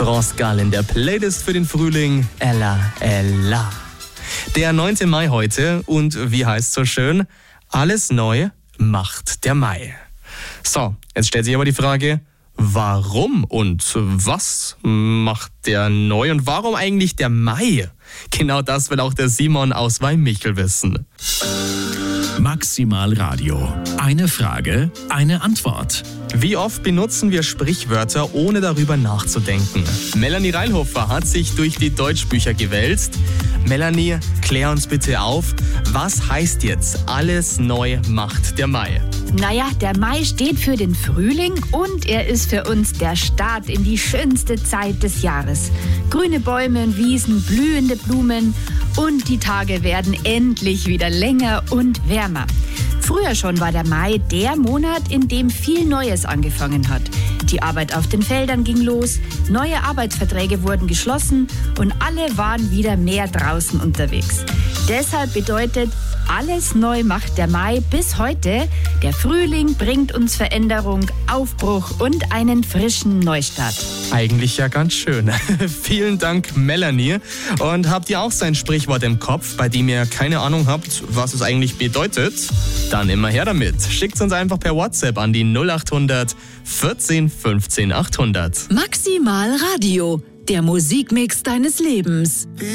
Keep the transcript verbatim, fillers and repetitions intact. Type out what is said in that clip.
France Gall in der Playlist für den Frühling. Ella, Ella. Der neunte Mai heute und wie heißt so schön? Alles neu macht der Mai. So, jetzt stellt sich aber die Frage, warum und was macht der neu und warum eigentlich der Mai? Genau das will auch der Simon aus Weihmichel wissen. Maximal Radio. Eine Frage, eine Antwort. Wie oft benutzen wir Sprichwörter, ohne darüber nachzudenken? Melanie Reilhofer hat sich durch die Deutschbücher gewälzt. Melanie, klär uns bitte auf, was heißt jetzt alles neu macht der Mai? Naja, der Mai steht für den Frühling und er ist für uns der Start in die schönste Zeit des Jahres. Grüne Bäume und Wiesen, blühende Blumen und die Tage werden endlich wieder länger und wärmer. Früher schon war der Mai der Monat, in dem viel Neues angefangen hat. Die Arbeit auf den Feldern ging los, neue Arbeitsverträge wurden geschlossen und alle waren wieder mehr draußen unterwegs. Deshalb bedeutet alles neu macht der Mai bis heute. Der Frühling bringt uns Veränderung, Aufbruch und einen frischen Neustart. Eigentlich ja ganz schön. Vielen Dank, Melanie. Und habt ihr auch so ein Sprichwort im Kopf, bei dem ihr keine Ahnung habt, was es eigentlich bedeutet? Dann immer her damit. Schickt uns einfach per WhatsApp an die null acht hundert vierzehn fünfzehn achthundert. Maximal Radio, der Musikmix deines Lebens.